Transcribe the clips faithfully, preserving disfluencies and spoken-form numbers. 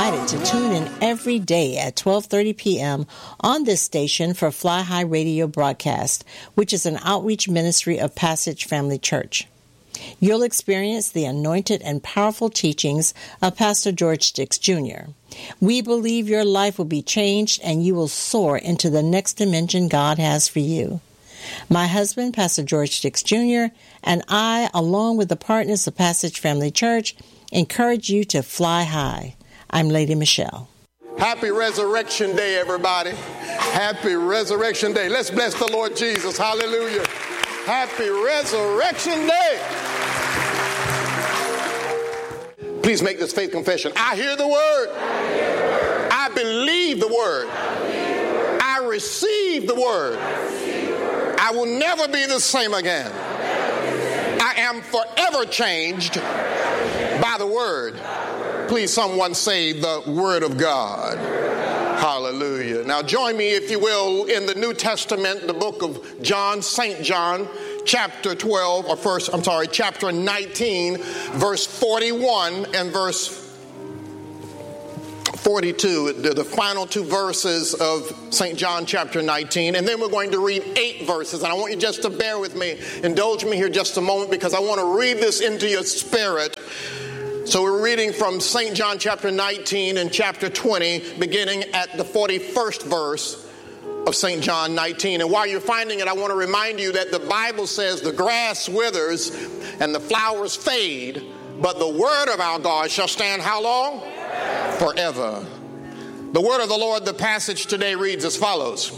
invited to tune in every day at twelve thirty p.m. on this station for Fly High Radio broadcast, which is an outreach ministry of Passage Family Church. You'll experience the anointed and powerful teachings of Pastor George Sticks Junior We believe your life will be changed and you will soar into the next dimension God has for you. My husband, Pastor George Sticks Junior, and I, along with the partners of Passage Family Church, encourage you to fly high. I'm Lady Michelle. Happy Resurrection Day, everybody. Happy Resurrection Day. Let's bless the Lord Jesus. Hallelujah. Happy Resurrection Day. Please make this faith confession. I hear the word. I, hear the word. I believe the word. I, believe the word. I receive the word. I, receive the word. I will never be the same again. I am forever changed by the word. Please, someone say the word of God. Hallelujah. Now join me, if you will, in the New Testament, the book of John, Saint John, chapter twelve, or first, I'm sorry, chapter nineteen, verse forty-one and verse forty-two, the, the final two verses of Saint John chapter nineteen. And then we're going to read eight verses. And I want you just to bear with me, indulge me here just a moment, because I want to read this into your spirit. So we're reading from Saint John chapter nineteen and chapter twenty, beginning at the forty-first verse of Saint John nineteen. And while you're finding it, I want to remind you that the Bible says the grass withers and the flowers fade, but the word of our God shall stand how long? Forever. The word of the Lord, the passage today reads as follows.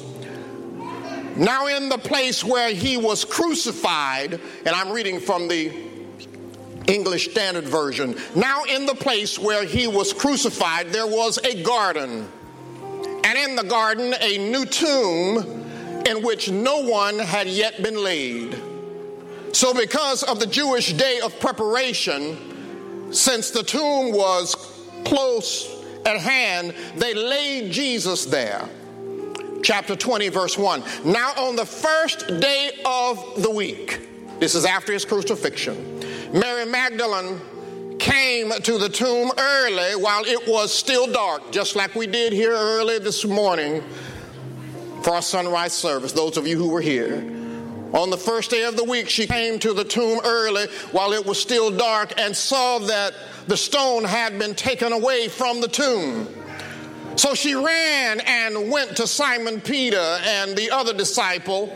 Now in the place where he was crucified, and I'm reading from the English Standard Version. Now in the place where he was crucified, there was a garden, and in the garden a new tomb in which no one had yet been laid. So because of the Jewish day of preparation, since the tomb was close at hand, they laid Jesus there. Chapter twenty, verse one. Now on the first day of the week, this is after his crucifixion, Mary Magdalene came to the tomb early while it was still dark, just like we did here early this morning for our sunrise service, those of you who were here. On the first day of the week, she came to the tomb early while it was still dark and saw that the stone had been taken away from the tomb. So she ran and went to Simon Peter and the other disciple,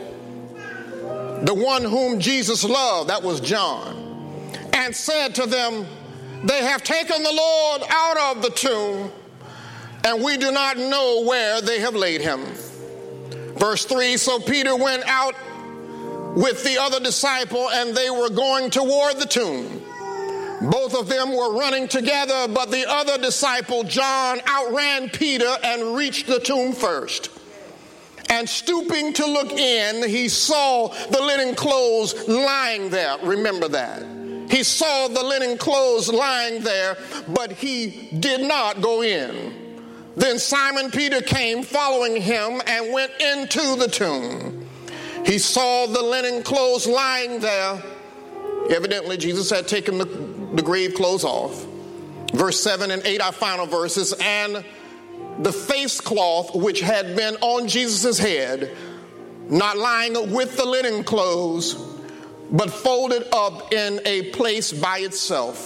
the one whom Jesus loved, that was John, and said to them, they have taken the Lord out of the tomb, and we do not know where they have laid him. Verse three, so Peter went out with the other disciple, and they were going toward the tomb. Both of them were running together, but the other disciple, John, outran Peter and reached the tomb first. And stooping to look in, he saw the linen clothes lying there. Remember that. He saw the linen clothes lying there, but he did not go in. Then Simon Peter came following him and went into the tomb. He saw the linen clothes lying there. Evidently, Jesus had taken the, the grave clothes off. Verse seven and eight, our final verses. And the face cloth which had been on Jesus' head, not lying with the linen clothes, but folded up in a place by itself.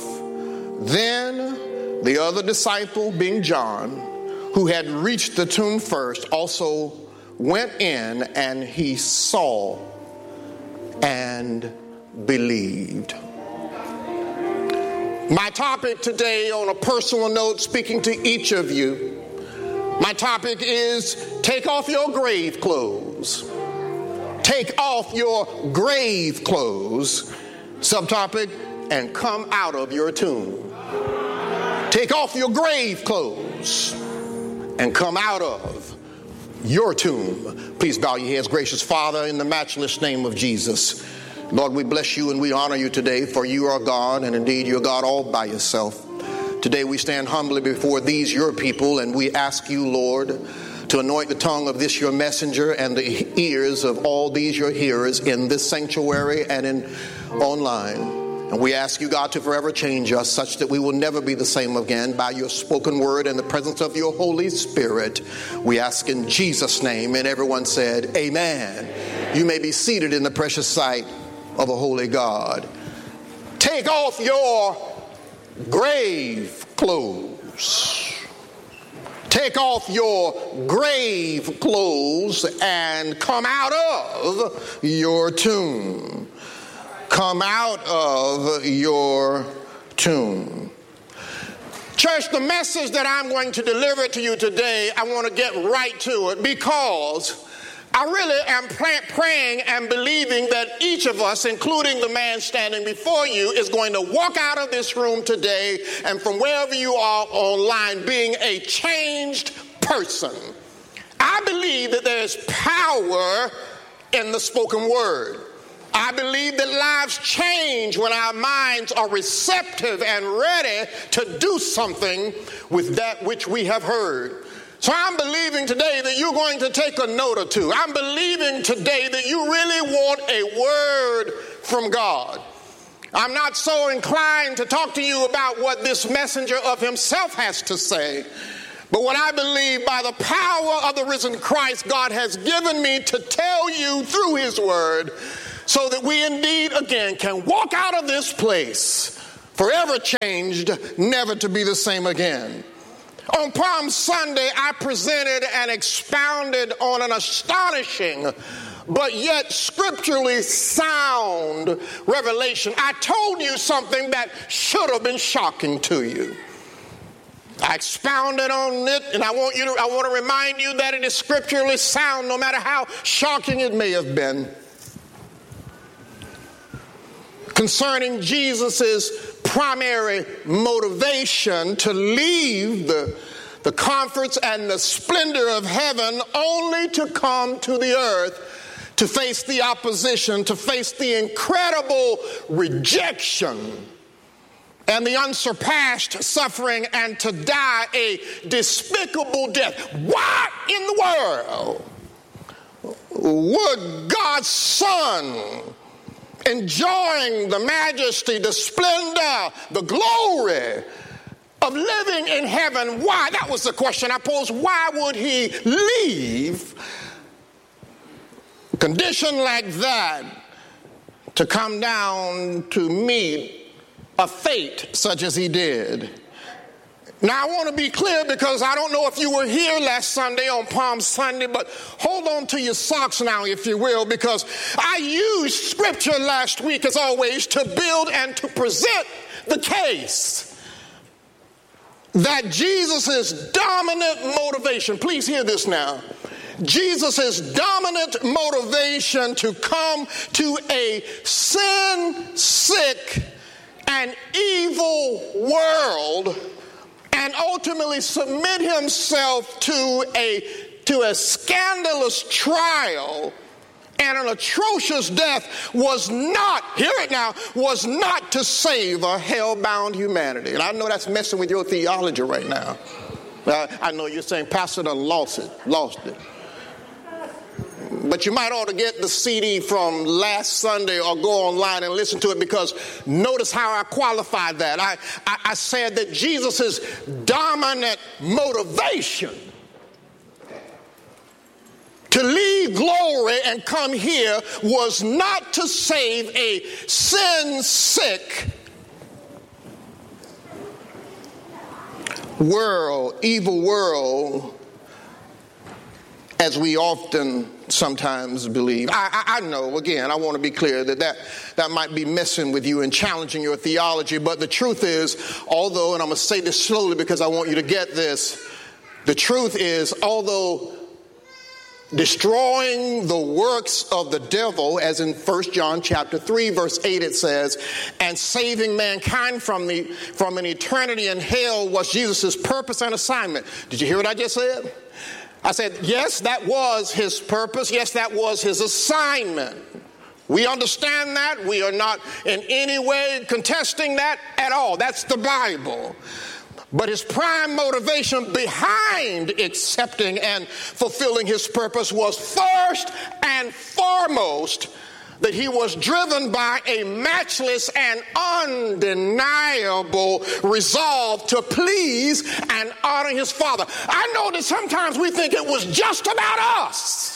Then the other disciple, being John, who had reached the tomb first, also went in, and he saw and believed. My topic today, on a personal note, speaking to each of you, my topic is take off your grave clothes. Take off your grave clothes. Subtopic, and come out of your tomb. Take off your grave clothes and come out of your tomb. Please bow your heads. Gracious Father, in the matchless name of Jesus, Lord, we bless you and we honor you today, for you are God, and indeed you're God all by yourself. Today we stand humbly before these your people, and we ask you, Lord, to anoint the tongue of this your messenger and the ears of all these your hearers in this sanctuary and in online. And we ask you, God, to forever change us such that we will never be the same again by your spoken word and the presence of your Holy Spirit. We ask in Jesus' name. And everyone said, amen. Amen. You may be seated in the precious sight of a holy God. Take off your grave clothes. Take off your grave clothes and come out of your tomb. Come out of your tomb. Church, the message that I'm going to deliver to you today, I want to get right to it because I really am praying and believing that each of us, including the man standing before you, is going to walk out of this room today and from wherever you are online being a changed person. I believe that there's power in the spoken word. I believe that lives change when our minds are receptive and ready to do something with that which we have heard. So I'm believing today that you're going to take a note or two. I'm believing today that you really want a word from God. I'm not so inclined to talk to you about what this messenger of himself has to say. But what I believe by the power of the risen Christ, God has given me to tell you through his word, so that we indeed again can walk out of this place forever changed, never to be the same again. On Palm Sunday, I presented and expounded on an astonishing but yet scripturally sound revelation. I told you something that should have been shocking to you. I expounded on it, and I want you to, I want to remind you that it is scripturally sound no matter how shocking it may have been. Concerning Jesus's primary motivation to leave the, the comforts and the splendor of heaven only to come to the earth to face the opposition, to face the incredible rejection and the unsurpassed suffering, and to die a despicable death. Why in the world would God's Son, enjoying the majesty, the splendor, the glory of living in heaven, why? That was the question I posed. Why would he leave a condition like that to come down to meet a fate such as he did? Now, I want to be clear because I don't know if you were here last Sunday on Palm Sunday, but hold on to your socks now, if you will, because I used scripture last week, as always, to build and to present the case that Jesus' dominant motivation, please hear this now, Jesus' dominant motivation to come to a sin-sick and evil world and ultimately submit himself to a, to a scandalous trial and an atrocious death was not, hear it now, was not to save a hell-bound humanity. And I know that's messing with your theology right now. Uh, I know you're saying, Pastor done lost it, lost it. But you might ought to get the C D from last Sunday or go online and listen to it, because notice how I qualified that. I, I, I said that Jesus' dominant motivation to leave glory and come here was not to save a sin-sick world, evil world, as we often sometimes believe. I, I, I know, again, I want to be clear that, that that might be messing with you and challenging your theology, but the truth is, although, and I'm going to say this slowly because I want you to get this, the truth is, although destroying the works of the devil, as in First John chapter three, verse eight, it says, and saving mankind from the from an eternity in hell was Jesus' purpose and assignment. Did you hear what I just said? I said, yes, that was his purpose. Yes, that was his assignment. We understand that. We are not in any way contesting that at all. That's the Bible. But his prime motivation behind accepting and fulfilling his purpose was first and foremost that he was driven by a matchless and undeniable resolve to please and honor his Father. I know that sometimes we think it was just about us.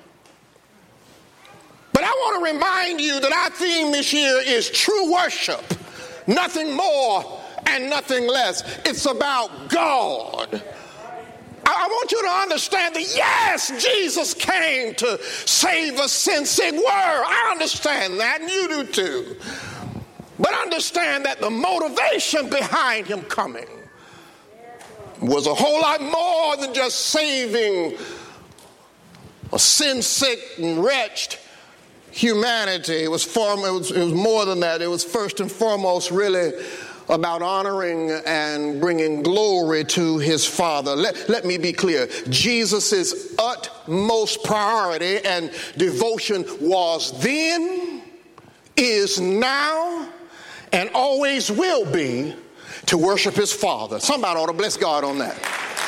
But I want to remind you that our theme this year is true worship. Nothing more and nothing less. It's about God. I want you to understand that, yes, Jesus came to save a sin-sick world. I understand that, and you do too. But understand that the motivation behind him coming was a whole lot more than just saving a sin-sick and wretched humanity. It was, far, it was, it was more than that. It was first and foremost really about honoring and bringing glory to his Father. Let, let me be clear. Jesus' utmost priority and devotion was then, is now, and always will be to worship his Father. Somebody ought to bless God on that.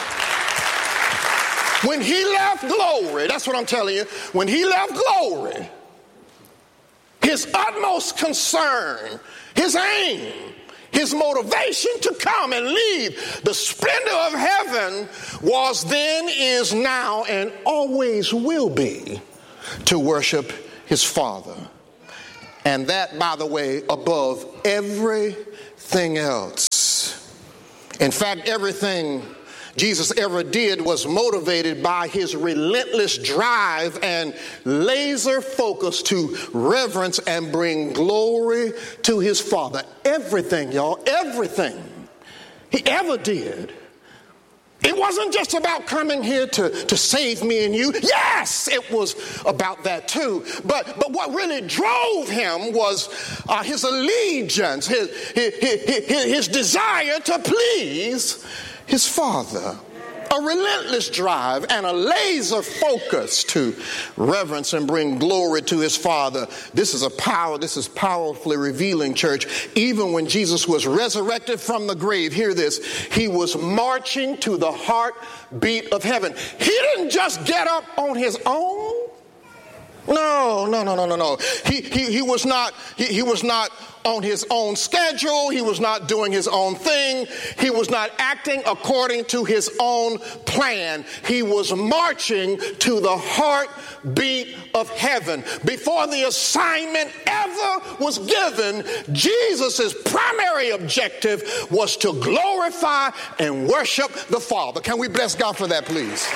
When he left glory, that's what I'm telling you, when he left glory, his utmost concern, his aim, his motivation to come and leave the splendor of heaven was then, is now, and always will be to worship his Father. And that, by the way, above everything else. In fact, everything Jesus ever did was motivated by his relentless drive and laser focus to reverence and bring glory to his Father. Everything, y'all, everything he ever did. It wasn't just about coming here to, to save me and you. Yes, it was about that too. But but what really drove him was uh, his allegiance, his, his, his, his desire to please his Father. A relentless drive and a laser focus to reverence and bring glory to his Father. This is a power, this is powerfully revealing, church. Even when Jesus was resurrected from the grave, hear this, he was marching to the heartbeat of heaven. He didn't just get up on his own. No, no, no, no, no, no. He, he, he was not, he, he was not on his own schedule. He was not doing his own thing. He was not acting according to his own plan. He was marching to the heartbeat of heaven. Before the assignment ever was given, Jesus' primary objective was to glorify and worship the Father. Can we bless God for that, please?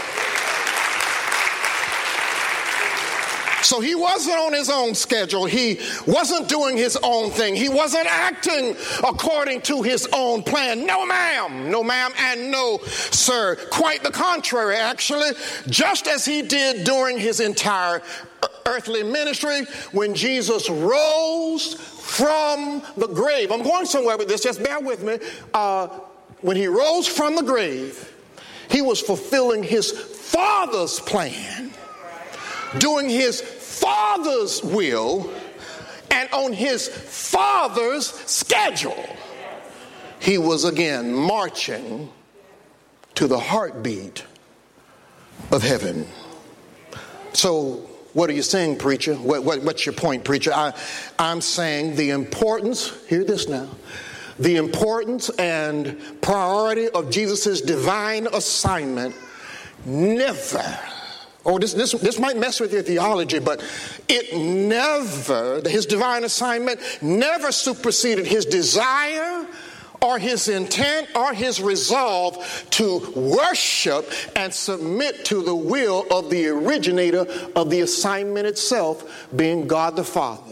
So he wasn't on his own schedule. He wasn't doing his own thing. He wasn't acting according to his own plan. No, ma'am. No, ma'am, and no, sir. Quite the contrary, actually. Just as he did during his entire earthly ministry, when Jesus rose from the grave. I'm going somewhere with this. Just bear with me. Uh, when he rose from the grave, he was fulfilling his Father's plan, doing his Father's will, and on his Father's schedule. He was again marching to the heartbeat of heaven. So what are you saying, preacher? What, what, what's your point, preacher? I, I'm saying the importance, hear this now, the importance and priority of Jesus' divine assignment never, oh, this, this, this might mess with your theology, but it never, his divine assignment never superseded his desire or his intent or his resolve to worship and submit to the will of the originator of the assignment itself, being God the Father.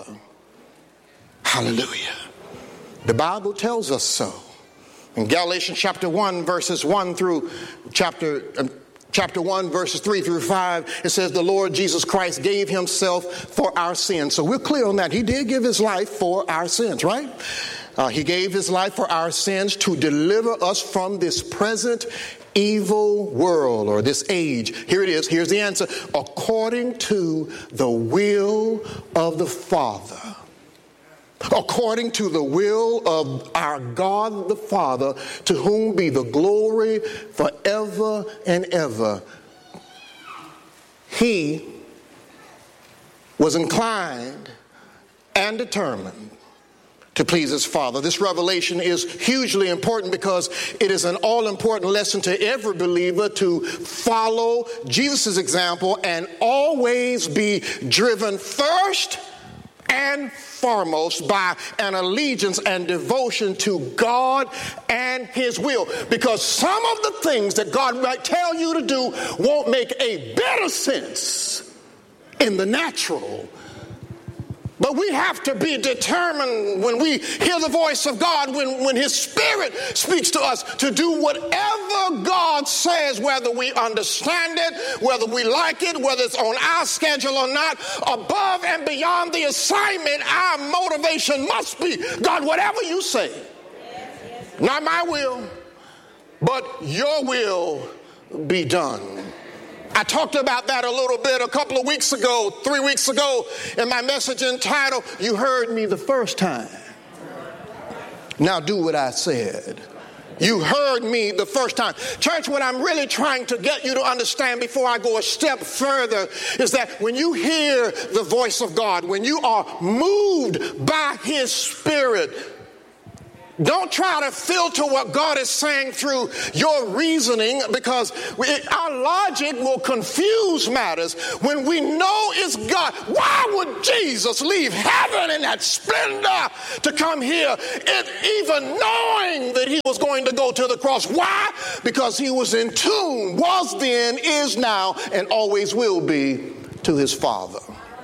Hallelujah. The Bible tells us so. In Galatians chapter one, verses one through chapter um, Chapter one, verses three through five, it says the Lord Jesus Christ gave himself for our sins. So we're clear on that. He did give his life for our sins, right? Uh, he gave his life for our sins to deliver us from this present evil world or this age. Here it is. Here's the answer. According to the will of the Father. According to the will of our God the Father, to whom be the glory forever and ever. He was inclined and determined to please his Father. This revelation is hugely important because it is an all-important lesson to every believer to follow Jesus' example and always be driven first and foremost by an allegiance and devotion to God and his will. Because some of the things that God might tell you to do won't make a better sense in the natural. But we have to be determined when we hear the voice of God, when, when his Spirit speaks to us, to do whatever God says, whether we understand it, whether we like it, whether it's on our schedule or not. Above and beyond the assignment, our motivation must be, God, whatever you say, not my will, but your will be done. I talked about that a little bit a couple of weeks ago, three weeks ago, in my message entitled, You Heard Me the First Time. Now do what I said. You heard me the first time. Church, what I'm really trying to get you to understand before I go a step further is that when you hear the voice of God, when you are moved by his Spirit, don't try to filter what God is saying through your reasoning, because it, our logic will confuse matters. When we know it's God, why would Jesus leave heaven in that splendor to come here, it, even knowing that he was going to go to the cross? Why? Because he was in tune, was then, is now, and always will be to his Father.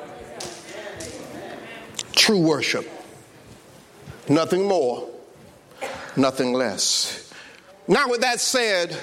True worship. Nothing more. Nothing less. Now, with that said,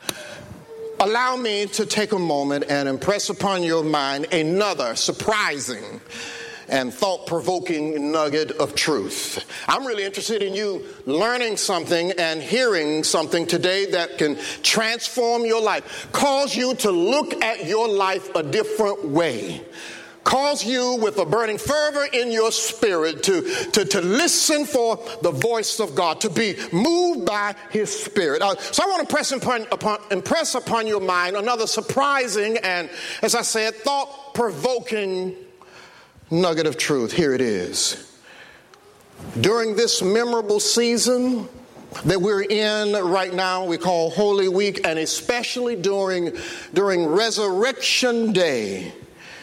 allow me to take a moment and impress upon your mind another surprising and thought-provoking nugget of truth. I'm really interested in you learning something and hearing something today that can transform your life, cause you to look at your life a different way. Cause you with a burning fervor in your spirit to, to, to listen for the voice of God, to be moved by his Spirit. Uh, so I want to press upon, upon, impress upon your mind another surprising and, as I said, thought-provoking nugget of truth. Here it is. During this memorable season that we're in right now, we call Holy Week, and especially during, during Resurrection Day,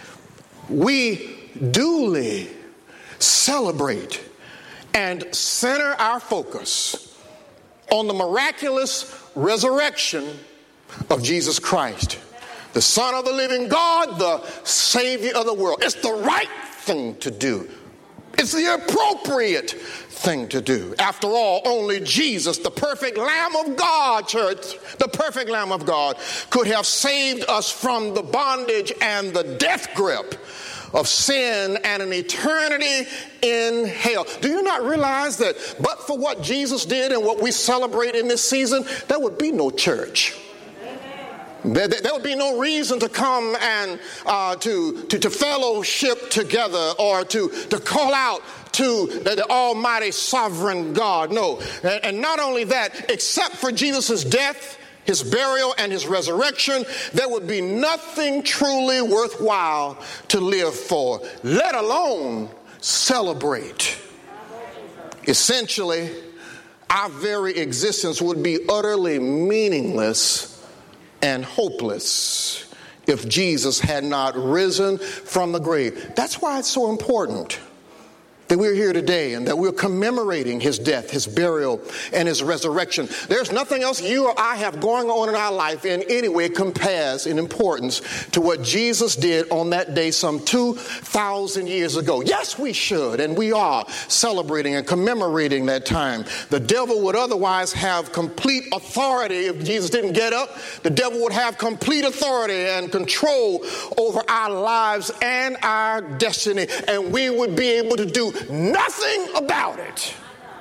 we duly celebrate and center our focus on the miraculous resurrection of Jesus Christ, the Son of the living God, the Savior of the world. It's the right thing to do. It's the appropriate thing to do. After all, only Jesus, the perfect Lamb of God, church, the perfect Lamb of God, could have saved us from the bondage and the death grip of sin and an eternity in hell. Do you not realize that but for what Jesus did and what we celebrate in this season, there would be no church? There, there would be no reason to come and uh, to, to to fellowship together or to, to call out to the, the almighty sovereign God. No. And, and not only that, except for Jesus' death, his burial, and his resurrection, there would be nothing truly worthwhile to live for, let alone celebrate. Essentially, our very existence would be utterly meaningless and hopeless if Jesus had not risen from the grave. That's why it's so important that we're here today and that we're commemorating his death, his burial, and his resurrection. There's nothing else you or I have going on in our life in any way compares in importance to what Jesus did on that day some two thousand years ago. Yes, we should, and we are celebrating and commemorating that time. The devil would otherwise have complete authority if Jesus didn't get up. The devil would have complete authority and control over our lives and our destiny, and we would be able to do nothing about it.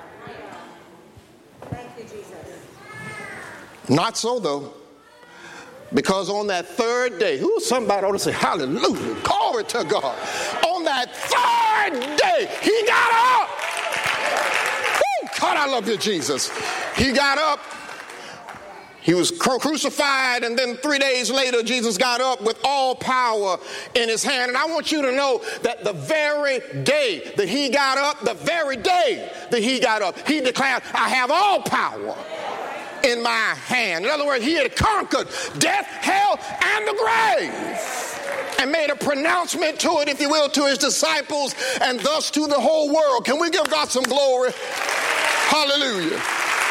Thank you, Jesus. Not so, though. Because on that third day, who somebody ought to say, hallelujah, glory to God. On that third day, he got up. Woo, God, I love you, Jesus. He got up. He was crucified, and then three days later, Jesus got up with all power in his hand. And I want you to know that the very day that he got up, the very day that he got up, he declared, I have all power in my hand. In other words, he had conquered death, hell, and the grave, and made a pronouncement to it, if you will, to his disciples, and thus to the whole world. Can we give God some glory? Hallelujah.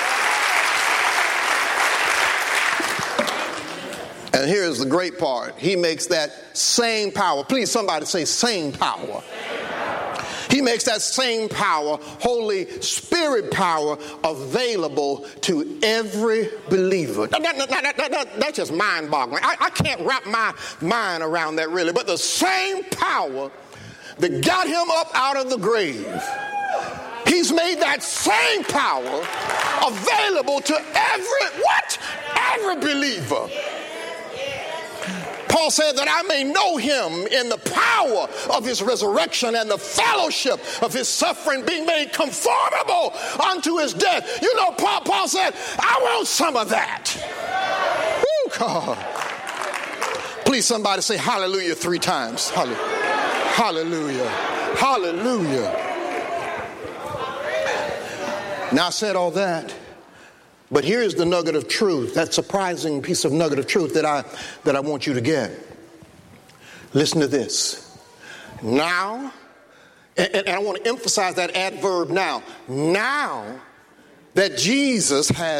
And here's the great part. He makes that same power. Please, somebody say same power. He makes that same power, Holy Spirit power, available to every believer. That, that, that, that, that, that's just mind-boggling. I, I can't wrap my mind around that, really. But the same power that got him up out of the grave, he's made that same power available to every, what? Every believer. Paul said that I may know him in the power of his resurrection and the fellowship of his suffering, being made conformable unto his death. You know, Paul, Paul said, I want some of that. Woo, God. Please, somebody say hallelujah three times. Hallelujah. Hallelujah. Now, I said all that. But here's the nugget of truth, that surprising piece of nugget of truth that I that I want you to get. Listen to this. Now, and, and I want to emphasize that adverb now. Now that Jesus has